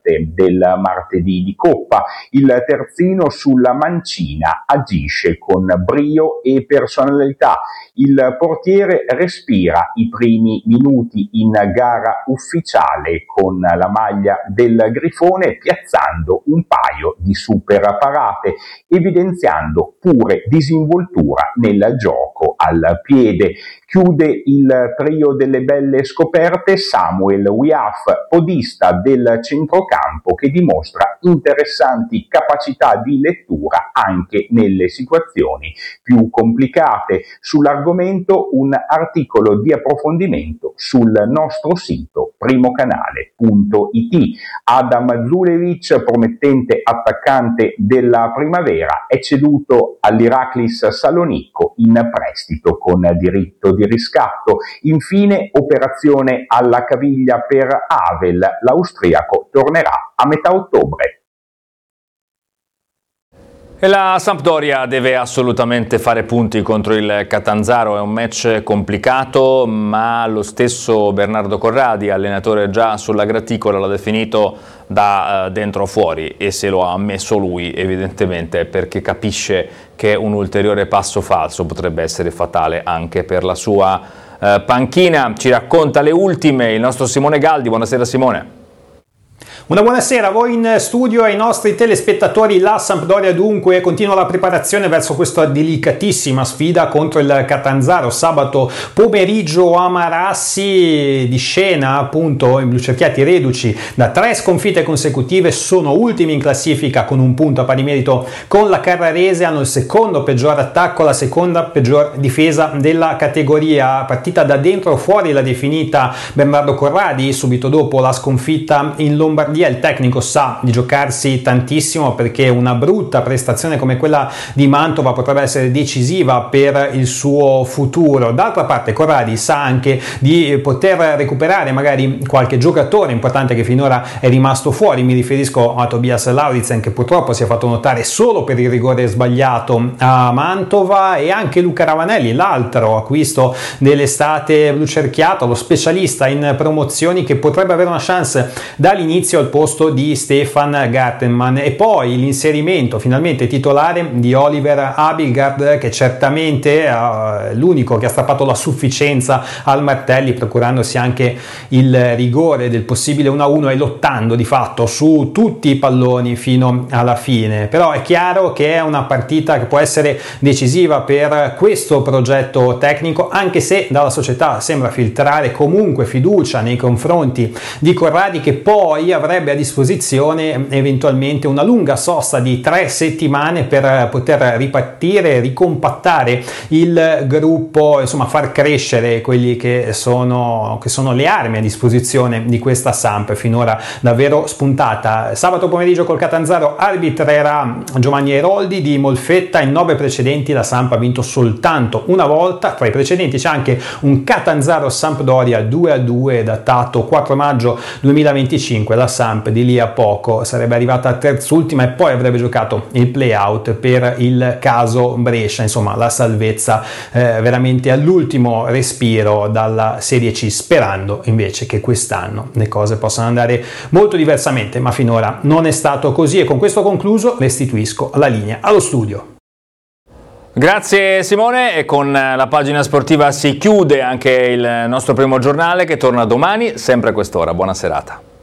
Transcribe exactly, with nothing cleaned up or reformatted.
forte del martedì di Coppa. Il terzino sulla mancina agisce con brio e personalità. Il portiere respira i primi minuti in gara ufficiale con la maglia del Grifone, piazzando un paio di super parate, evidenziando pure disinvoltura nel gioco al piede. Chiude il trio delle belle scoperte Samuel Wiaf, podista del centrocampo che dimostra interessanti capacità di lettura anche nelle situazioni più complicate. Sull'argomento un articolo di approfondimento sul nostro sito primocanale punto it. Adam Zulevic, promettente attaccante della Primavera, è ceduto all'Iraklis Salonicco in prestito con diritto di riscatto. Infine, operazione alla caviglia per Havel, l'austriaco tornerà a metà ottobre. E la Sampdoria deve assolutamente fare punti contro il Catanzaro, è un match complicato, ma lo stesso Bernardo Corradi, allenatore già sulla graticola, l'ha definito da dentro fuori, e se lo ha ammesso lui evidentemente perché capisce che un ulteriore passo falso potrebbe essere fatale anche per la sua eh, panchina. Ci racconta le ultime il nostro Simone Galdi. Buonasera Simone. Una buonasera a voi in studio e ai nostri telespettatori. La Sampdoria dunque continua la preparazione verso questa delicatissima sfida contro il Catanzaro. Sabato pomeriggio a Marassi, di scena appunto i blucerchiati reduci da tre sconfitte consecutive, sono ultimi in classifica con un punto a pari merito con la Carrarese, hanno il secondo peggior attacco, la seconda peggior difesa della categoria. Partita da dentro fuori l'ha definita Bernardo Corradi subito dopo la sconfitta in Lombardia. Il tecnico sa di giocarsi tantissimo perché una brutta prestazione come quella di Mantova potrebbe essere decisiva per il suo futuro. D'altra parte Corradi sa anche di poter recuperare magari qualche giocatore importante che finora è rimasto fuori, mi riferisco a Tobias Lauritsen che purtroppo si è fatto notare solo per il rigore sbagliato a Mantova, e anche Luca Ravanelli, l'altro acquisto dell'estate blucerchiata, lo specialista in promozioni che potrebbe avere una chance dall'inizio al posto di Stefan Gartenmann. E poi l'inserimento finalmente titolare di Oliver Abildgaard, che certamente è l'unico che ha strappato la sufficienza al Martelli, procurandosi anche il rigore del possibile uno a uno e lottando di fatto su tutti i palloni fino alla fine. Però è chiaro che è una partita che può essere decisiva per questo progetto tecnico, anche se dalla società sembra filtrare comunque fiducia nei confronti di Corradi, che poi avrebbe a disposizione eventualmente una lunga sosta di tre settimane per poter ripartire, ricompattare il gruppo, insomma far crescere quelli che sono, che sono le armi a disposizione di questa Samp, finora davvero spuntata. Sabato pomeriggio col Catanzaro arbitrerà Giovanni Eroldi di Molfetta. In nove precedenti la Samp ha vinto soltanto una volta. Tra i precedenti c'è anche un Catanzaro Sampdoria due a due datato quattro maggio duemilaventicinque. La Samp di lì a poco sarebbe arrivata a terzultima e poi avrebbe giocato il play-out per il caso Brescia. Insomma, la salvezza eh, veramente all'ultimo respiro dalla Serie C, sperando invece che quest'anno le cose possano andare molto diversamente, ma finora non è stato così. E con questo concluso restituisco la linea allo studio. Grazie Simone, e con la pagina sportiva si chiude anche il nostro primo giornale che torna domani sempre a quest'ora. Buona serata.